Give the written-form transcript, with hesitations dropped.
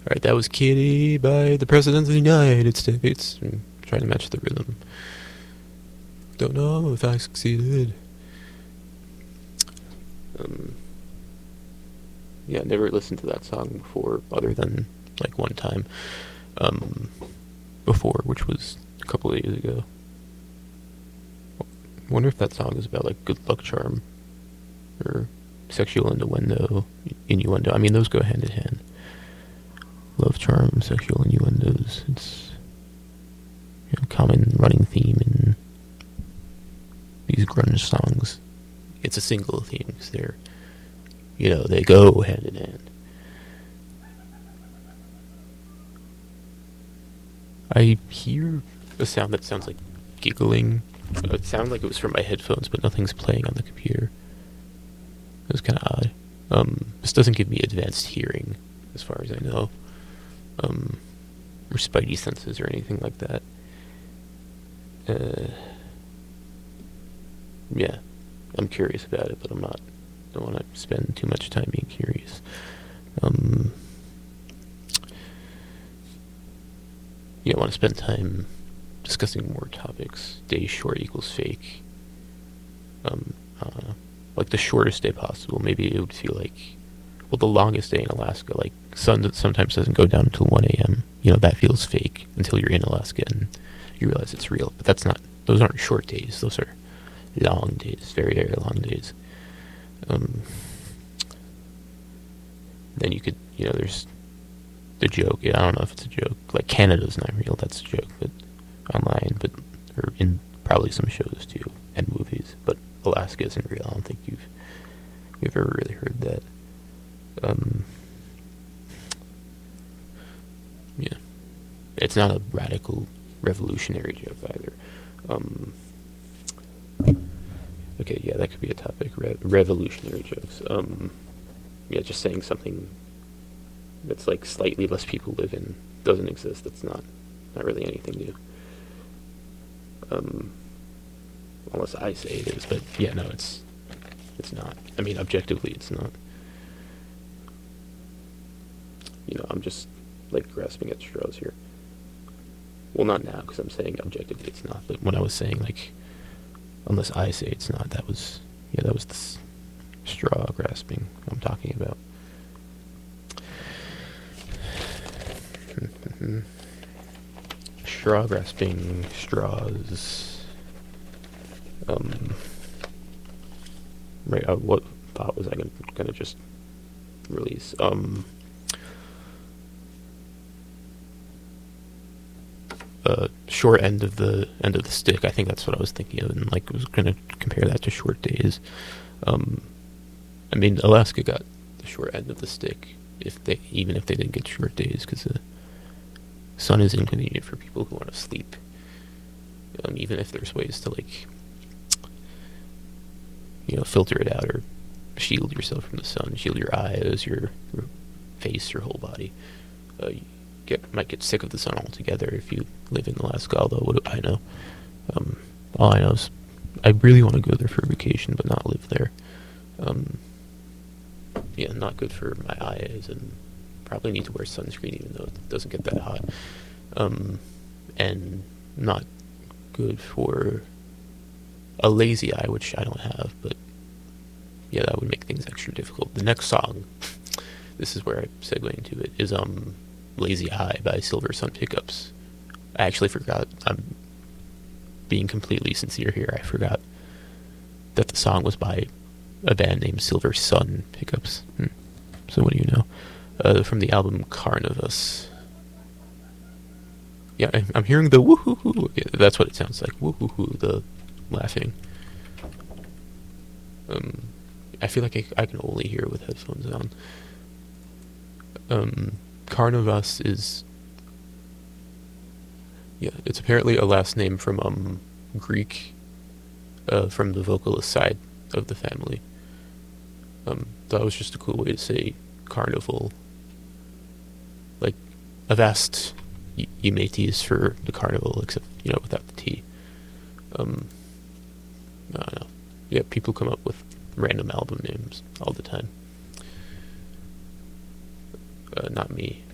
Alright, that was Kitty by the President of the United States. I'm trying to match the rhythm. Don't know if I succeeded. Yeah, never listened to that song before, other than like one time before, which was a couple of years ago. Wonder if that song is about like good luck charm or sexual innuendo. I mean, those go hand in hand. Love charm, sexual innuendos. It's a common running theme in these grunge songs. It's a single theme because they go hand in hand. I hear a sound that sounds like giggling. It sounded like it was from my headphones, but nothing's playing on the computer. It was kind of odd. This doesn't give me advanced hearing, as far as I know, or spidey senses or anything like that. Yeah, I'm curious about it, but don't want to spend too much time being curious. I want to spend time discussing more topics. Day short equals fake. Like the shortest day possible. Maybe it would feel like, well, the longest day in Alaska, like sun sometimes doesn't go down until 1 a.m. That feels fake until you're in Alaska and you realize it's real. But those aren't short days. Those are long days, very, very long days. Then you could, there's the joke. I don't know if it's a joke. Like Canada's not real. That's a joke, but online, or in probably some shows too and movies. But Alaska isn't real. I don't think you've ever really heard that. Yeah, it's not a radical revolutionary joke either. Okay, yeah, that could be a topic. Revolutionary jokes. Just saying something that's like slightly less people live in doesn't exist. That's not really anything new. Unless I say it is, but yeah, no, it's not. I mean, objectively, it's not. I'm just like grasping at straws here. Well, not now, because I'm saying objectively it's not. But when I was saying like, unless I say it's not, that was the straw grasping I'm talking about. Straw grasping, straws. Right. What thought was I gonna just release? Short end of the stick. I think that's what I was thinking of, and like was gonna compare that to short days. I mean, Alaska got the short end of the stick even if they didn't get short days, because the sun is inconvenient for people who want to sleep. Even if there's ways to like, filter it out or shield yourself from the sun, shield your eyes, your face, your whole body. You might get sick of the sun altogether if you live in Alaska, although what do I know? All I know is I really want to go there for a vacation, but not live there. Not good for my eyes, and probably need to wear sunscreen even though it doesn't get that hot. And not good for a lazy eye, which I don't have, but yeah, that would make things extra difficult. The next song, this is where I segue into it, is Lazy Eye by Silver Sun Pickups. I actually forgot. I'm being completely sincere here. I forgot that the song was by a band named Silver Sun Pickups. So what do you know? From the album Carnivus. Yeah, I'm hearing the woohoo. Yeah, that's what it sounds like. Woohoo, the laughing. I feel like I can only hear it with headphones on. Carnivus is, it's apparently a last name from Greek, from the vocalist side of the family. That was just a cool way to say carnival. Like Avast Eumates for the carnival, except without the T. I don't know. Yeah, people come up with random album names all the time. Not me.